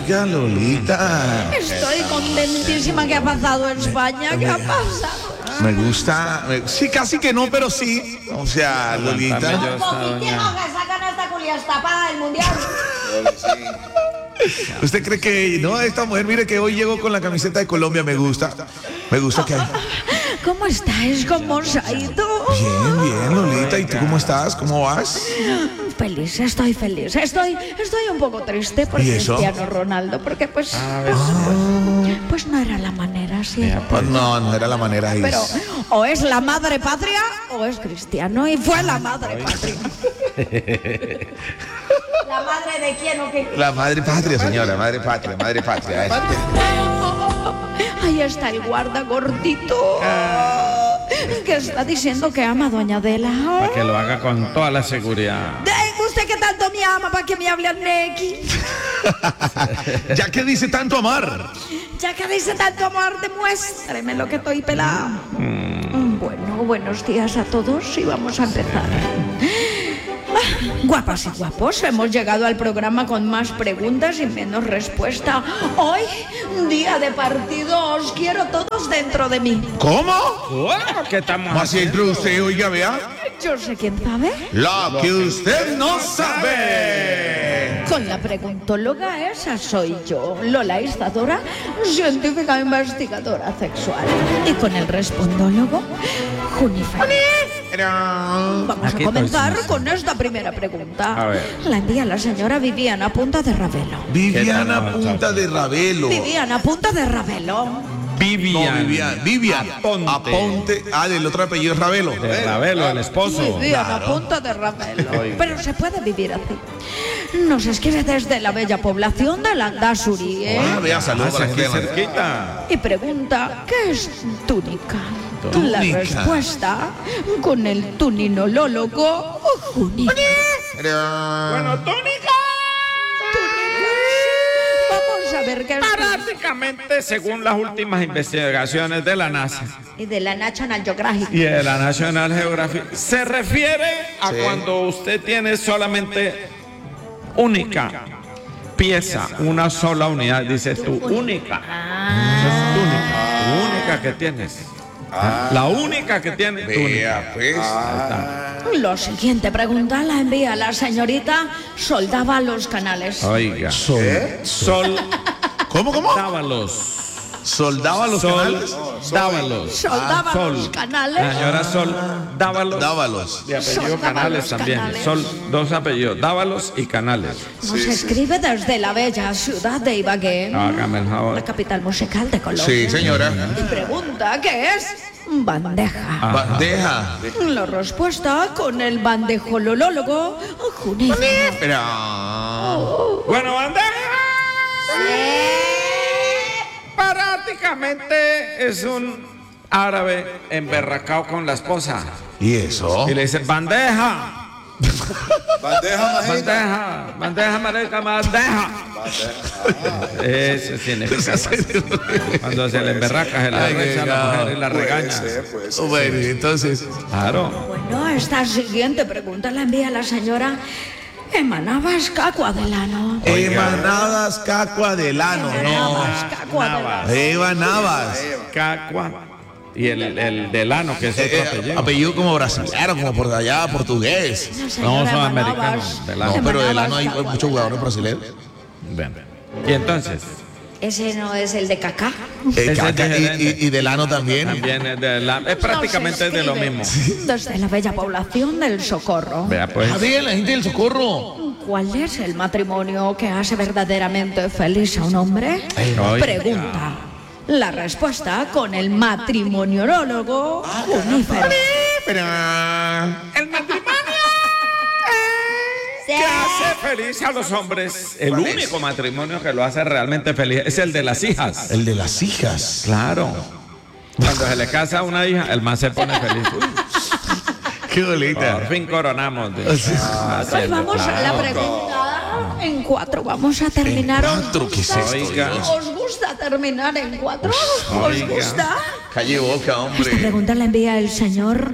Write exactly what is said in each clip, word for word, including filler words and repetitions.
Oiga, Lolita. Estoy contentísima. ¿Qué ha pasado en España? ¿Qué ha pasado? Me gusta. me- sí, casi que no, pero sí. O sea, Lolita. Un poquitico que sacan esta culias tapada del mundial. ¿Usted cree que no? Esta mujer, mire que hoy llegó con la camiseta de Colombia. Me gusta. Me gusta que. ¿Cómo estáis? ¿Cómo os ha ido? Bien, bien, Lolita. ¿Y tú cómo estás? ¿Cómo vas? Feliz, estoy feliz. Estoy, estoy un poco triste por ¿Y eso? Cristiano Ronaldo, porque pues, pues no era la manera, ¿sí? Pues no, no era la manera ahí. Pero o es la madre patria o es cristiano, y fue la madre patria. ¿La madre de quién o qué? La madre patria, señora, madre patria, madre patria. es. Ahí está el guarda gordito que está diciendo que ama a doña Adela. Para que lo haga con toda la seguridad. Ay, ¿usted que tanto me ama para que me hable al Neki? Ya que dice tanto amar. Ya que dice tanto amor, demuéstreme lo que estoy pelado. Mm, Bueno, buenos días a todos y vamos a empezar. Ah, Guapas y guapos, hemos llegado al programa con más preguntas y menos respuesta. Hoy, día de partido, os quiero todos dentro de mí. ¿Cómo? Bueno, ¿qué estamos ¿Más si haciendo? entró usted, oiga, vea? Yo sé quién sabe. Lo que usted no sabe. Con la preguntóloga, esa soy yo, Lola Izadora, científica investigadora sexual. Y con el respondólogo, Junifer. Vamos Aquí a comenzar estoy. con esta primera pregunta. A ver. La envía la señora Viviana Punta de Ravelo. Viviana Punta de Ravelo. Viviana Punta de Ravelo. No, Vivian. Vivian. Vivian. Aponte. Aponte. Ah, del otro apellido es Ravelo. De Ravelo, el esposo. Viviana Punta de Ravelo. Pero se puede vivir así. Nos escribe desde la bella población de Landazuri, ¿eh? Ah, vea, saludos Ah, a la aquí gente de la- cerquita. Y pregunta, ¿qué es túnica? La Túnica. respuesta, con el tuninolólogo Junifer. Bueno, tónica. Vamos a ver qué es túnica. Prácticamente, según las últimas investigaciones de la NASA Y de la National Geographic. y de la National Geographic, se refiere a Sí. cuando usted tiene solamente única pieza, una sola unidad, dices tú, única. Esa es túnica, única que tienes. La única que tienes, túnica. Vea, pues. La siguiente pregunta la envía la señorita Soldaba los Canales. Oiga, Sol. Sol ¿Cómo, cómo? Dávalos. ¿Soldaba los Sol canales? Dávalos. Soldaba Sol. los Canales. La señora Sol Dávalos. Dávalos. De apellido Sol Canales Dávalos también. Canales. Sol, dos apellidos, Dávalos y Canales. Nos escribe desde la bella ciudad de Ibagué, Hágame el la favor. capital musical de Colombia. Sí, señora. Y pregunta, ¿qué es? Bandeja. Bandeja. La respuesta con el bandejololólogo Junifer. Pero. Bueno, bandeja. Prácticamente es un árabe emberracado con la esposa. ¿Y eso? Y le dice, bandeja. Bandeja majita. Bandeja, bandeja, marica, bandeja. Eso significa cuando se le emberraca, se le Ay, recha a la qué mujer y la Puede regaña. ser, puede ser. Bueno, entonces. Claro. Bueno, esta siguiente pregunta la envía la señora Emanabas Cacuadelano. Eva Navas Cacua Delano, no. Emanabas Cacuadelano. Eva Navas. Cacua. Y el, el delano, que es otro Eh, eh, apellido. apellido como brasileño, como por allá, portugués. La No, señora son Emanabas- americanos. Delano. No, pero Emanabas Delano hay Cacuadelano. muchos jugadores brasileños. Bien. Y entonces, Ese no es el de Cacá. Eh, Ese es Caca y, diferente. y- y Delano también. también es, de la- es prácticamente de lo mismo. Desde la bella población del Socorro. Vea, pues. A ver, la gente del Socorro. ¿Cuál es el matrimonio que hace verdaderamente feliz a un hombre? Oiga. Pregunta. La respuesta con el matrimoniólogo Junifer. Pero. El matrimonio que hace feliz a los hombres. El único matrimonio que lo hace realmente feliz es el de las hijas. El de las hijas. Claro. Cuando se le casa a una hija, el más se pone feliz. Uy, Qué bonita. por fin coronamos. de- Pues Haciendo, vamos a la claro. pregunta en cuatro. Vamos a terminar. En ¿Os cuatro, ¿qué es gusta? esto, Oiga. Dios? ¿Os gusta terminar en cuatro? ¿Os Oiga. gusta? Calle boca, Esta hombre. pregunta la envía el señor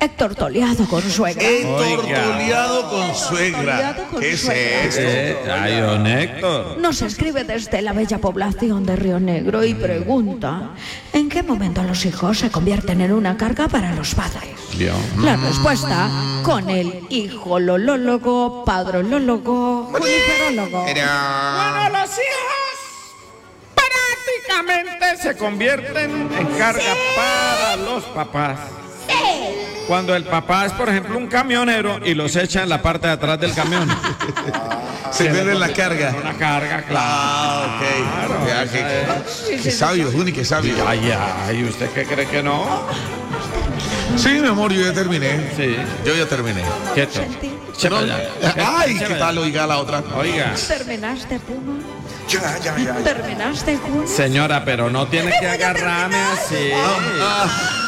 Héctor Toleado con suegra. Héctor Oiga. Toleado con suegra. Toleado con ¿Qué es suegra. esto? Eh, ay, don Héctor. Nos escribe desde la bella población de Río Negro y pregunta ¿en qué momento los hijos se convierten en una carga para los padres? Vio. La respuesta con el hijololólogo, padrolólogo, juniperólogo. Bueno, los hijos prácticamente se convierten en carga para los papás. Cuando el papá es, por ejemplo, un camionero y los echa en la parte de atrás del camión. Se pierde la carga. Una carga, claro. Ah, ok. Claro, Ya, esa qué, es. qué sabio, Juni, qué sabio. Ay, ay, ¿usted qué cree que no? Sí, mi amor, yo ya terminé. Sí. Yo ya terminé. Quieto. Chepa No, allá. ay, Chepa ¿qué allá. tal? Oiga la otra. Oiga, ¿Terminaste, Puma? Ya, ya, ya. ¿Terminaste, Juni? señora, pero no tiene que agarrarme así. Ah,